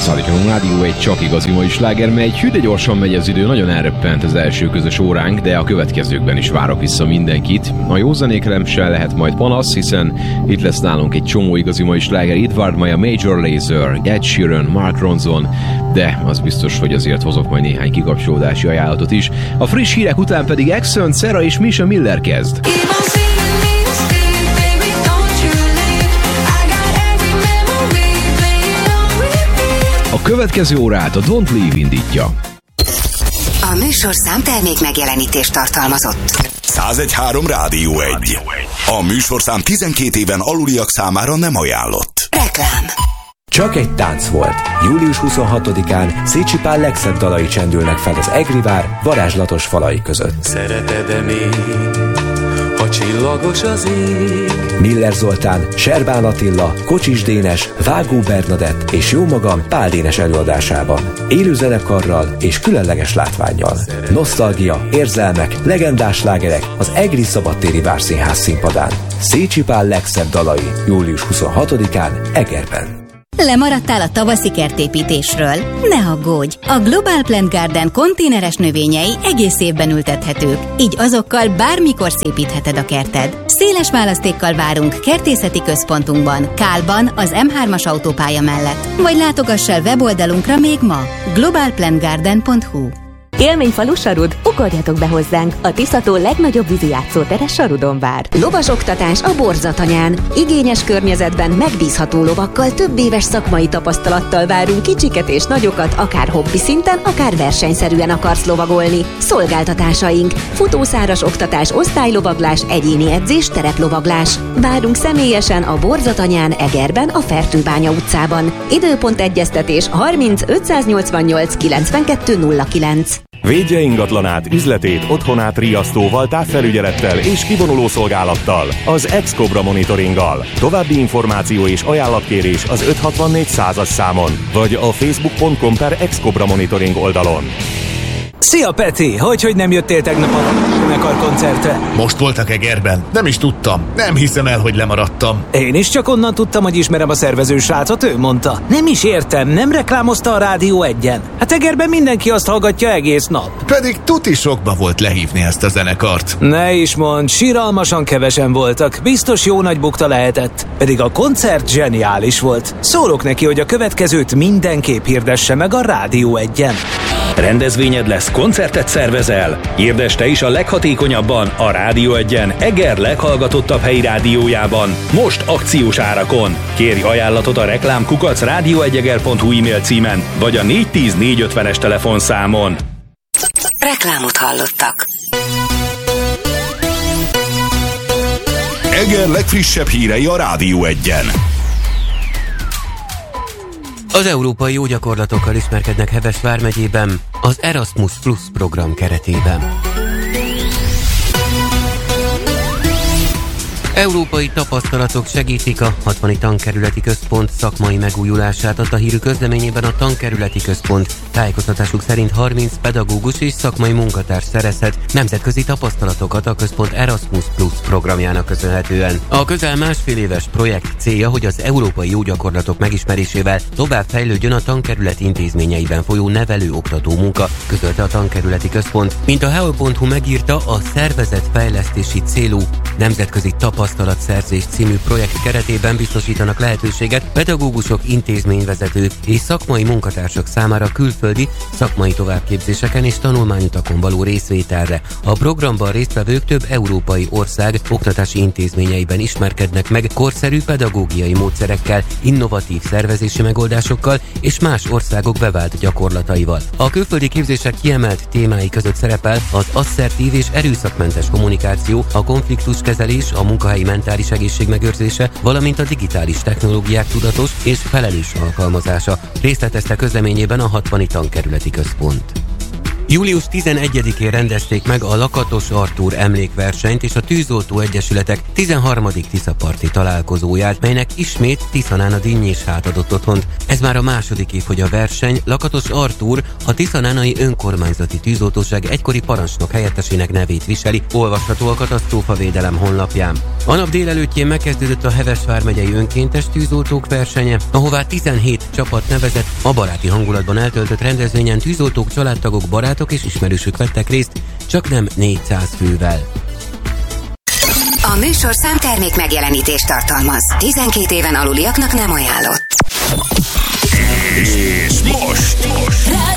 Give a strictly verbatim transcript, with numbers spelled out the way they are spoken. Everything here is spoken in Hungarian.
Szállítjon rádió egy csak igazi mai sláger, mely hű, de gyorsan megy az idő, nagyon elröppent az első közös óránk, de a következőkben is várok vissza mindenkit. A jó zenékre sem lehet majd panasz, hiszen itt lesz nálunk egy csomó igazi mai sláger, Edvard Maja, Major Lazer, Ed Sheeran, Mark Ronson, de az biztos, hogy azért hozok majd néhány kikapcsolódási ajánlatot is. A friss hírek után pedig Exxon, Sarah és Misha Miller kezd. A következő órát a Don't Leave indítja. A műsorszám termék megjelenítést tartalmazott. száz egy három Rádió egy. A műsorszám tizenkét éven aluliak számára nem ajánlott. Reklám. Csak egy tánc volt. július huszonhatodikán Szécsi Pál legszebb dalai csendülnek fel az Egrivár varázslatos falai között. Szereted-e még, ha csillagos az ég? Miller Zoltán, Serbán Attila, Kocsis Dénes, Vágó Bernadett és jómagam Pál Dénes előadásában. Élő zenekarral és különleges látvánnyal. Nosztalgia, érzelmek, legendás slágerek az Egri Szabadtéri Várszínház színpadán. Szécsi Pál legszebb dalai július huszonhatodikán Egerben. Lemaradtál a tavaszi kertépítésről? Ne aggódj! A Global Plant Garden konténeres növényei egész évben ültethetők, így azokkal bármikor szépítheted a kerted. Széles választékkal várunk kertészeti központunkban, Kálban, az em hármas autópálya mellett. Vagy látogass el weboldalunkra még ma, global plant garden pont hu. Élményfalu Sarud, ugorjatok be hozzánk! A Tiszató legnagyobb vízijátszótere Sarudon vár. Lovasoktatás a Borzatanyán. Igényes környezetben, megbízható lovakkal, több éves szakmai tapasztalattal várunk kicsiket és nagyokat, akár hobbi szinten, akár versenyszerűen akarsz lovagolni. Szolgáltatásaink: futószáras oktatás, osztálylovaglás, egyéni edzés, tereplovaglás. Várunk személyesen a Borzatanyán, Egerben, a Fertőbánya utcában. Időpont egyeztetés harminc ötszáznyolcvannyolc kilencvenkettő nulla kilenc. Védje ingatlanát, üzletét, otthonát riasztóval, távfelügyelettel és kivonuló szolgálattal, az Ex-Cobra monitoringgal. További információ és ajánlatkérés az öt hatvannégy százas számon, vagy a facebook pont com per Ex-Cobra monitoring oldalon. Szia Peti! Hogy, hogy nem jöttél tegnap a zenekar koncertre? Most voltak Egerben. Nem is tudtam. Nem hiszem el, hogy lemaradtam. Én is csak onnan tudtam, hogy ismerem a szervező srácot, ő mondta. Nem is értem, nem reklámozta a Rádió egyen. Hát Egerben mindenki azt hallgatja egész nap. Pedig tuti sokba volt lehívni ezt a zenekart. Ne is mondd, siralmasan kevesen voltak. Biztos jó nagy bukta lehetett. Pedig a koncert zseniális volt. Szólok neki, hogy a következőt mindenképp hirdesse meg a Rádió egyen. Rendezvényed lesz, koncertet szervezel? Hirdess te is a leghatékonyabban a Rádió egyen Eger leghallgatottabb helyi rádiójában, most akciós árakon. Kérj ajánlatot a reklám kukac rádióegyeger pont hu e-mail címen, vagy a négy tíz négy ötvenes telefonszámon. Reklámot hallottak. Eger legfrissebb hírei a Rádió egyen. Az európai jó gyakorlatokkal ismerkednek Heves vármegyében az Erasmus Plus program keretében. Európai tapasztalatok segítik a hatvani tankerületi központ szakmai megújulását. Adta hírű közleményében a tankerületi központ tájékoztatásuk szerint harminc pedagógus és szakmai munkatárs szerezhet nemzetközi tapasztalatokat a központ Erasmus Plus programjának köszönhetően. A közel másfél éves projekt célja, hogy az európai jó gyakorlatok megismerésével tovább fejlődjön a tankerület intézményeiben folyó nevelő-oktató munka, közölte a tankerületi központ. Mint a heo pont hu megírta, a szervezetfejlesztési célú nemzetközi tapasztalatszerzés című projekt keretében biztosítanak lehetőséget pedagógusok, intézményvezetők és szakmai munkatársak számára külföldi szakmai továbbképzéseken és tanulmányutakon való részvételre. A programban résztvevők több európai ország oktatási intézményeiben ismerkednek meg korszerű pedagógiai módszerekkel, innovatív szervezési megoldásokkal és más országok bevált gyakorlataival. A külföldi képzések kiemelt témái között szerepel az asszertív és erőszakmentes kommunikáció, a konfliktuskezelés, a munkahelyi mentális egészség megőrzése, valamint a digitális technológiák tudatos és felelős alkalmazása. Részletezte közleményében a hatvani tankerületi központ. július tizenegyedikén rendezték meg a Lakatos Artúr emlékversenyt és a Tűzoltó Egyesületek tizenharmadik Tiszaparti találkozóját, melynek ismét Tiszanán a dinnyésát adott otthont. Ez már a második év, hogy a verseny Lakatos Artúr, a Tiszanánai Önkormányzati Tűzoltóság egykori parancsnok helyettesének nevét viseli, olvasható a Katasztrófavédelem honlapján. A nap délelőttjén megkezdődött a Heves vármegyei önkéntes tűzoltók versenye, ahová tizenhét csapat nevezett. A baráti hangulatban eltöltött rendezvényen tűzoltók, családtagok, barátok és ismerősök vettek részt, csak nem négyszáz fővel. A műsor számtermék megjelenítést tartalmaz. tizenkét éven aluliaknak nem ajánlott. És most, most.